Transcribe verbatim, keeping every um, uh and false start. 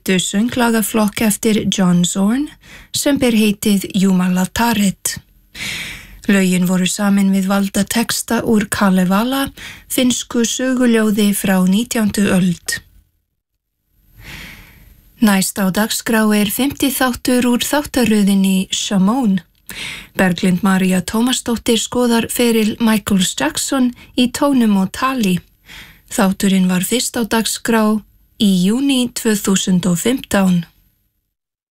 fluttu sönglagaflokk eftir John Zorn sem ber heitið Jumalataret. Lögin voru samin við valda texta úr Kalevala, finnsku söguljóði frá nítjándu öld. Næst á dagskrá er fimmti þáttur úr þáttaröðinni Shimon. Berglind María Tómasdóttir skoðar feril Michael Jackson í tónum og tali. Þátturinn var fyrst á dagskrá í júní tvö þúsund og fimmtán.